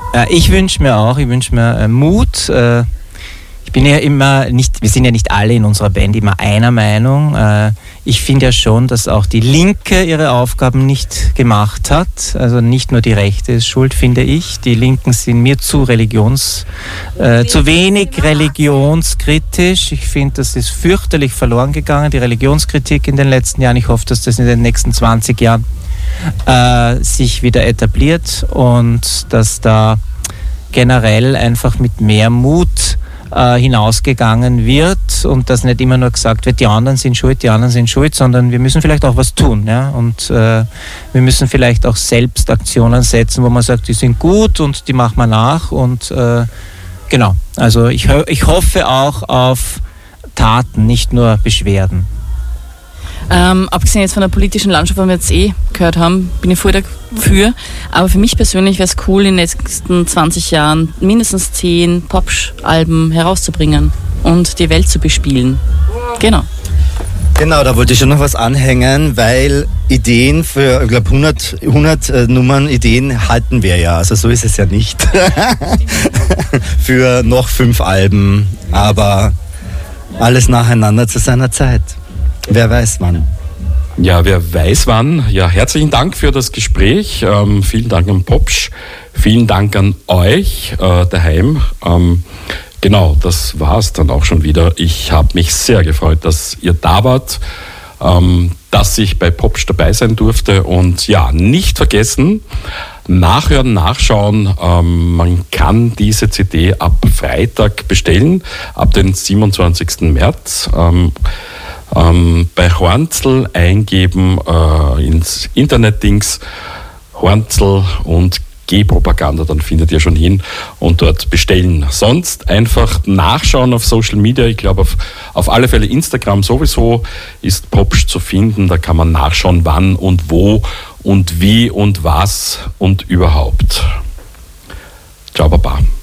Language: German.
Ich wünsche mir Mut. Ich bin ja immer nicht, wir sind ja nicht alle in unserer Band immer einer Meinung. Ich finde ja schon, dass auch die Linke ihre Aufgaben nicht gemacht hat. Also nicht nur die Rechte ist schuld, finde ich. Die Linken sind mir zu wenig religionskritisch. Ich finde, das ist fürchterlich verloren gegangen, die Religionskritik in den letzten Jahren. Ich hoffe, dass das in den nächsten 20 Jahren sich wieder etabliert und dass da generell einfach mit mehr Mut hinausgegangen wird und dass nicht immer nur gesagt wird, die anderen sind schuld, sondern wir müssen vielleicht auch was tun. Ja? Und wir müssen vielleicht auch selbst Aktionen setzen, wo man sagt, die sind gut und die machen wir nach. Und genau, also ich hoffe auch auf Taten, nicht nur Beschwerden. Abgesehen jetzt von der politischen Landschaft, was wir jetzt gehört haben, bin ich voll dafür. Aber für mich persönlich wäre es cool, in den nächsten 20 Jahren mindestens 10 Pop-Alben herauszubringen und die Welt zu bespielen. Genau. Genau, da wollte ich schon noch was anhängen, weil Ideen für, ich glaube, 100 Nummern, Ideen halten wir ja. Also so ist es ja nicht. Für noch 5 Alben, aber alles nacheinander zu seiner Zeit. Wer weiß wann. Ja, wer weiß wann. Ja, herzlichen Dank für das Gespräch. Vielen Dank an Popsch. Vielen Dank an euch daheim. Genau, das war es dann auch schon wieder. Ich habe mich sehr gefreut, dass ihr da wart, dass ich bei Popsch dabei sein durfte. Und ja, nicht vergessen, nachhören, nachschauen. Man kann diese CD ab Freitag bestellen, ab den 27. März. Bei Hornzl eingeben ins Internet-Dings Hornzl und G-Propaganda, dann findet ihr schon hin und dort bestellen. Sonst einfach nachschauen auf Social Media. Ich glaube, auf alle Fälle Instagram sowieso ist Popsch zu finden. Da kann man nachschauen, wann und wo und wie und was und überhaupt. Ciao, Baba.